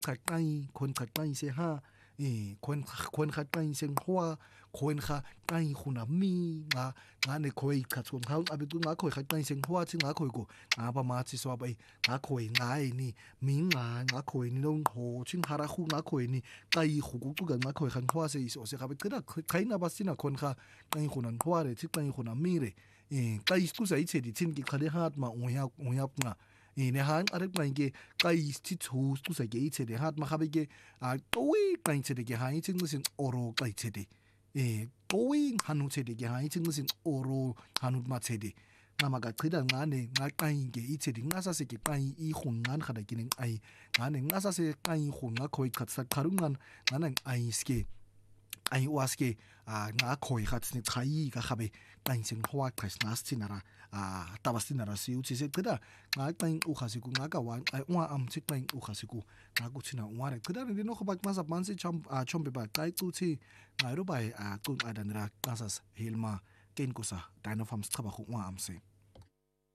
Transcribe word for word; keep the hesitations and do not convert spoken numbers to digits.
qaqai khon qaqai se ha eh khon khon qaqai se ngwa khon qaqai khuna mi nga nga ne khoi khatsong ha abetu nga khoi qaqai se ngwa thi nga khoi ko nga ba ma tsi so ba nga khoi ngai ni mi nga nga khoi ni long ho ching hara khu nga khoi ni kai khu ku tu ga nga khoi khan khwa se iso se ga be qira khai na ba sina khon kha qai khuna khwa re thi qai khuna mi re eh kai tu sa itse di tin ki khale hat ma oya oya nga in han arek mange kai sti tu tu sa ge itse de hat ma habe ge a toi kai itse de ge ha itse ngsin oro kai itse de eh toi hanu itse de ge ha itse ngsin oro hanu ma itse de nga ma ga qida nga ne nga kai ge itse de nga sa se ge kai i khun ngan khada ki ne ai nga ne nga sa se kai khun nga khoi khat sa kharungan nga nang ai ske ai waske a nga khoi khat ni khai ka khabe kai sing hwa khas nas tinara a tabastinara si uchi se qida nga kai u khasiku nga ka wa ai wa am chi kai u khasiku nga ku china wa re qida ne no khobak masa mansi chom a chombe ba kai tu chi nga ro bai a kun adanra kasas hilma ken kusa dino farms khaba khu wa am se